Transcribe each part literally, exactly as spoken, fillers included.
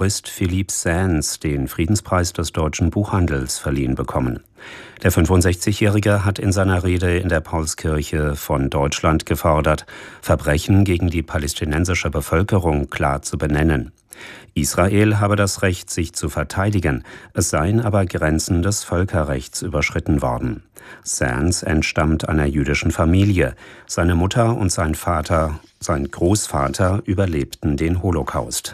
Jurist Philippe Sands den Friedenspreis des deutschen Buchhandels verliehen bekommen. Der fünfundsechzigjährige hat in seiner Rede in der Paulskirche von Deutschland gefordert, Verbrechen gegen die palästinensische Bevölkerung klar zu benennen. Israel habe das Recht, sich zu verteidigen, es seien aber Grenzen des Völkerrechts überschritten worden. Sands entstammt einer jüdischen Familie. Seine Mutter und sein Vater, sein Großvater überlebten den Holocaust.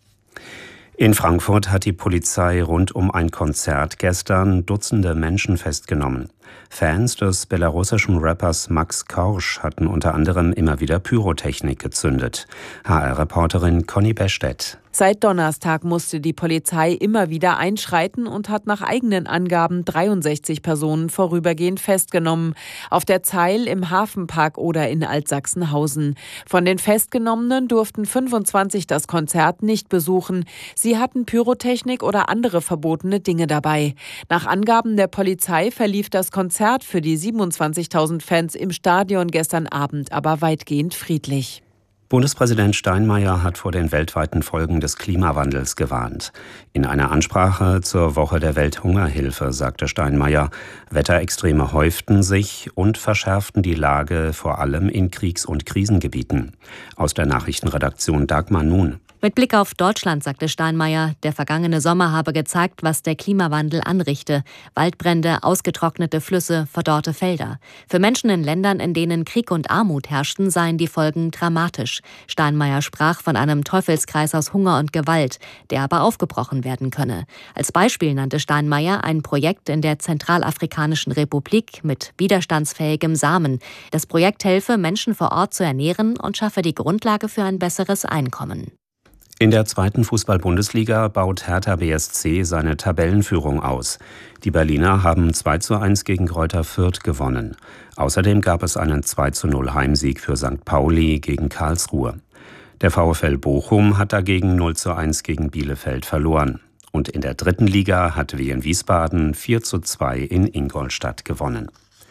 In Frankfurt hat die Polizei rund um ein Konzert gestern Dutzende Menschen festgenommen. Fans des belarussischen Rappers Max Korsch hatten unter anderem immer wieder Pyrotechnik gezündet. H R-Reporterin Conny Bestedt. Seit Donnerstag musste die Polizei immer wieder einschreiten und hat nach eigenen Angaben dreiundsechzig Personen vorübergehend festgenommen. Auf der Zeil, im Hafenpark oder in Altsachsenhausen. Von den Festgenommenen durften fünfundzwanzig das Konzert nicht besuchen. Sie hatten Pyrotechnik oder andere verbotene Dinge dabei. Nach Angaben der Polizei verlief das Konzert für die siebenundzwanzigtausend Fans im Stadion gestern Abend aber weitgehend friedlich. Bundespräsident Steinmeier hat vor den weltweiten Folgen des Klimawandels gewarnt. In einer Ansprache zur Woche der Welthungerhilfe sagte Steinmeier, Wetterextreme häuften sich und verschärften die Lage vor allem in Kriegs- und Krisengebieten. Aus der Nachrichtenredaktion Dagmar Nun. Mit Blick auf Deutschland sagte Steinmeier, der vergangene Sommer habe gezeigt, was der Klimawandel anrichte. Waldbrände, ausgetrocknete Flüsse, verdorrte Felder. Für Menschen in Ländern, in denen Krieg und Armut herrschten, seien die Folgen dramatisch. Steinmeier sprach von einem Teufelskreis aus Hunger und Gewalt, der aber aufgebrochen werden könne. Als Beispiel nannte Steinmeier ein Projekt in der Zentralafrikanischen Republik mit widerstandsfähigem Samen. Das Projekt helfe, Menschen vor Ort zu ernähren und schaffe die Grundlage für ein besseres Einkommen. In der zweiten Fußball-Bundesliga baut Hertha B S C seine Tabellenführung aus. Die Berliner haben zwei zu eins gegen Greuther Fürth gewonnen. Außerdem gab es einen zwei zu null Heimsieg für Sankt Pauli gegen Karlsruhe. Der VfL Bochum hat dagegen null zu eins gegen Bielefeld verloren. Und in der dritten Liga hat Wien Wiesbaden vier zu zwei in Ingolstadt gewonnen.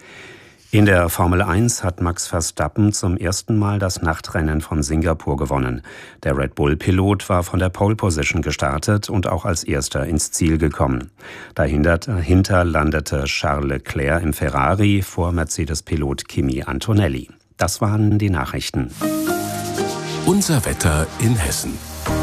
In der Formel eins hat Max Verstappen zum ersten Mal das Nachtrennen von Singapur gewonnen. Der Red Bull-Pilot war von der Pole Position gestartet und auch als erster ins Ziel gekommen. Dahinter landete Charles Leclerc im Ferrari vor Mercedes-Pilot Kimi Antonelli. Das waren die Nachrichten. Unser Wetter in Hessen.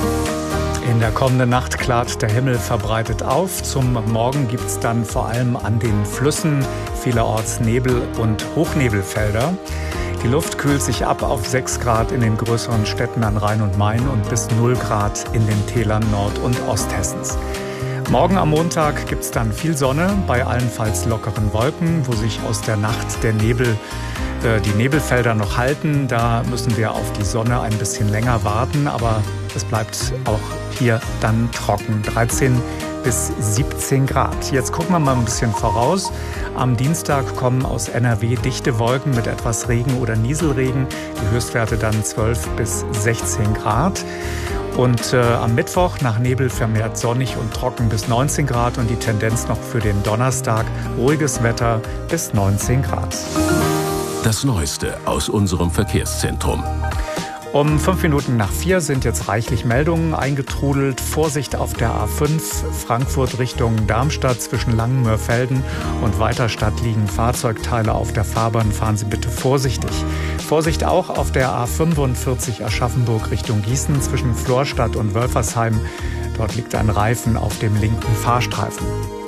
In der kommenden Nacht klart der Himmel verbreitet auf. Zum Morgen gibt es dann vor allem an den Flüssen vielerorts Nebel- und Hochnebelfelder. Die Luft kühlt sich ab auf sechs Grad in den größeren Städten an Rhein und Main und bis null Grad in den Tälern Nord- und Osthessens. Morgen am Montag gibt es dann viel Sonne, bei allenfalls lockeren Wolken, wo sich aus der Nacht der Nebel, äh, die Nebelfelder noch halten. Da müssen wir auf die Sonne ein bisschen länger warten, aber es bleibt auch hier dann trocken. dreizehn bis siebzehn Grad. Jetzt gucken wir mal ein bisschen voraus. Am Dienstag kommen aus N R W dichte Wolken mit etwas Regen oder Nieselregen. Die Höchstwerte dann zwölf bis sechzehn Grad. Und äh, am Mittwoch nach Nebel vermehrt sonnig und trocken bis neunzehn Grad und die Tendenz noch für den Donnerstag ruhiges Wetter bis neunzehn Grad. Das Neueste aus unserem Verkehrszentrum. Um fünf Minuten nach vier sind jetzt reichlich Meldungen eingetrudelt. Vorsicht auf der A fünf, Frankfurt Richtung Darmstadt zwischen Langenmörfelden und Weiterstadt liegen Fahrzeugteile auf der Fahrbahn. Fahren Sie bitte vorsichtig. Vorsicht auch auf der A fünfundvierzig Aschaffenburg Richtung Gießen zwischen Florstadt und Wölfersheim. Dort liegt ein Reifen auf dem linken Fahrstreifen.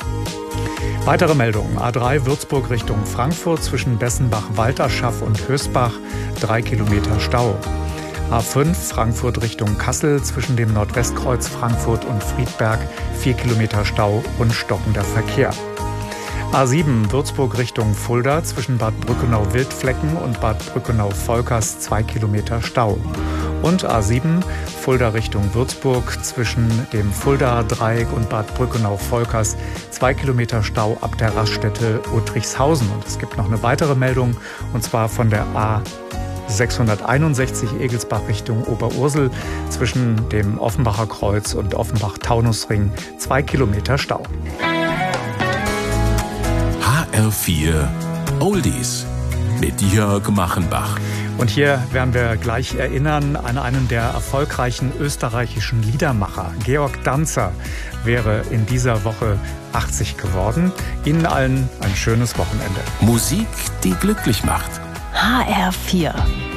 Weitere Meldungen. A drei Würzburg Richtung Frankfurt zwischen Bessenbach-Walterschaff und Hösbach. Drei Kilometer Stau. A fünf Frankfurt Richtung Kassel zwischen dem Nordwestkreuz Frankfurt und Friedberg. Vier Kilometer Stau und stockender Verkehr. A sieben Würzburg Richtung Fulda zwischen Bad Brückenau-Wildflecken und Bad Brückenau-Volkers. Zwei Kilometer Stau. Und A sieben Fulda Richtung Würzburg zwischen dem Fulda-Dreieck und Bad Brückenau-Volkers. Zwei Kilometer Stau ab der Raststätte Uttrichshausen. Und es gibt noch eine weitere Meldung, und zwar von der A sechshunderteinundsechzig Egelsbach Richtung Oberursel zwischen dem Offenbacher Kreuz und Offenbach-Taunusring. Zwei Kilometer Stau. H R vier Oldies mit Jörg Machenbach. Und hier werden wir gleich erinnern an einen der erfolgreichen österreichischen Liedermacher. Georg Danzer wäre in dieser Woche achtzig geworden. Ihnen allen ein schönes Wochenende. Musik, die glücklich macht. H R vier.